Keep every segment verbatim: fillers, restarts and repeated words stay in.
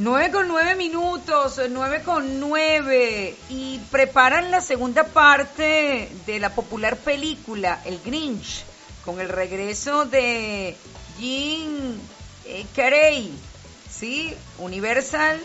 Nueve con nueve minutos, nueve con nueve, y preparan la segunda parte de la popular película El Grinch, con el regreso de Jim eh, Carrey, ¿sí? Universal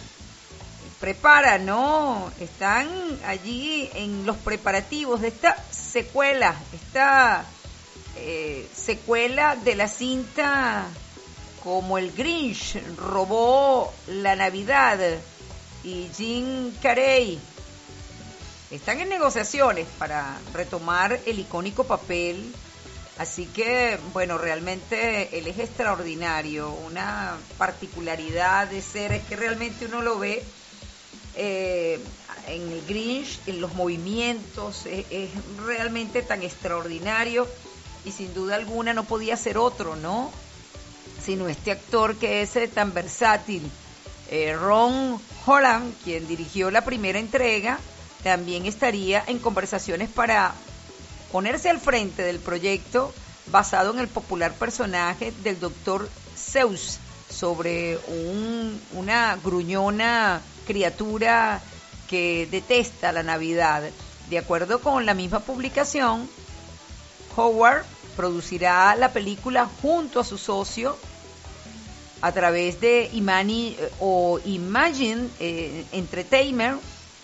prepara, ¿no? Están allí en los preparativos de esta secuela, esta eh, secuela de la cinta Como el Grinch robó la Navidad y Jim Carrey. Están en negociaciones para retomar el icónico papel, así que, bueno, realmente él es extraordinario. Una particularidad de ser es que realmente uno lo ve eh, en el Grinch, en los movimientos, es, es realmente tan extraordinario y sin duda alguna no podía ser otro, ¿no? Sino este actor que es eh, tan versátil. Eh, Ron Holland, quien dirigió la primera entrega, también estaría en conversaciones para ponerse al frente del proyecto basado en el popular personaje del doctor Seuss, sobre un, una gruñona criatura que detesta la Navidad. De acuerdo con la misma publicación, Howard producirá la película junto a su socio a través de Imani eh, o Imagine eh, Entertainment.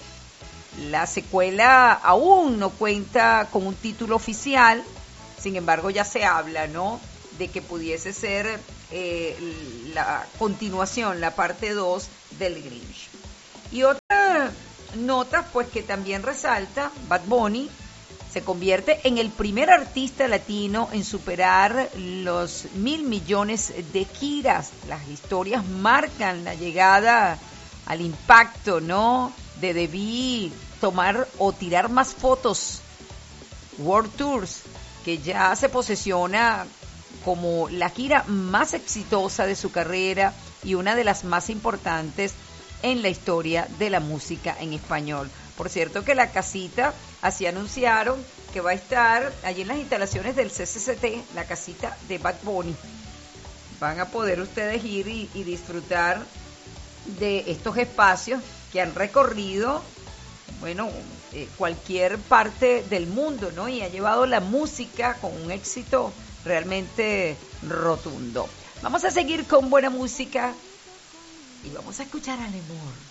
La secuela aún no cuenta con un título oficial, sin embargo ya se habla, ¿no?, de que pudiese ser eh, la continuación, la parte dos del Grinch. Y otra nota, pues, que también resalta: Bad Bunny se convierte en el primer artista latino en superar los mil millones de giras. Las historias marcan la llegada al impacto, ¿no?, de debí tomar o tirar más fotos. World Tours, que ya se posesiona como la gira más exitosa de su carrera y una de las más importantes en la historia de la música en español. Por cierto que la casita, así anunciaron que va a estar allí en las instalaciones del C C C T, la casita de Bad Bunny. Van a poder ustedes ir y, y disfrutar de estos espacios que han recorrido, bueno, eh, cualquier parte del mundo, ¿no? Y ha llevado la música con un éxito realmente rotundo. Vamos a seguir con buena música y vamos a escuchar a Lemur.